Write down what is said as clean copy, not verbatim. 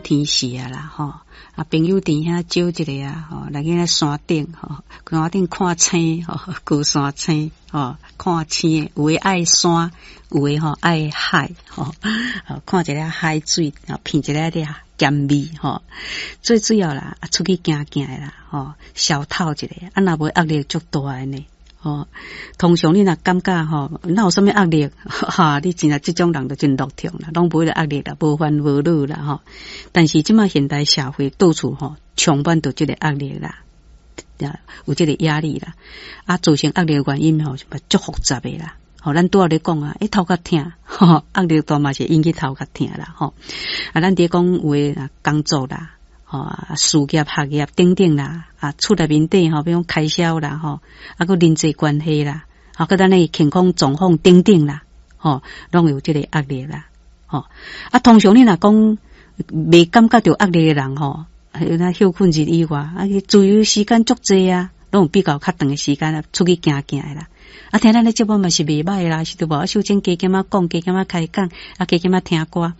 甜时啊啦吼，朋友店遐招一个啊吼，来去那山顶吼，山顶看星吼，高山星吼，看星，有诶爱山，有诶吼爱海吼，看一个海水，品一个啲咸味吼，最主要啦，出去行行诶啦吼，消透一下，若无压力足大诶呢。通常你若感觉哪有啥物压力，你真系这种人就真乐天啦，拢无压力啦，无烦无恼啦但是即马现代社会到处充满着这个压力啦，有这个压力啦，造成压力的原因是足复杂的啦。咱拄仔咧讲头壳痛，压力大嘛是引起头壳痛啦咱伫讲有诶工作啦。事业、学业等等啦，厝内面底比如开销啦，个人际关系啦，个咱诶健康状况等等啦，拢有这个压力啦，通常你若讲未感觉到压力诶人那休困日以外，自由时间足济啊，拢有比较较长诶时间出去行行诶啦。听咱咧节目嘛是袂歹啦，是对无？首先加减讲，加减开讲，加减听歌。